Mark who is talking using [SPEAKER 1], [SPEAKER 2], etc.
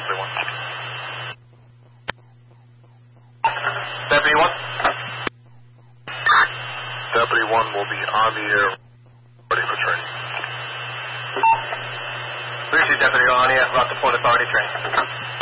[SPEAKER 1] Deputy 1. Deputy 1. Deputy 1 will be on the air, ready for training.
[SPEAKER 2] Reach Deputy on the air, route to Port Authority training.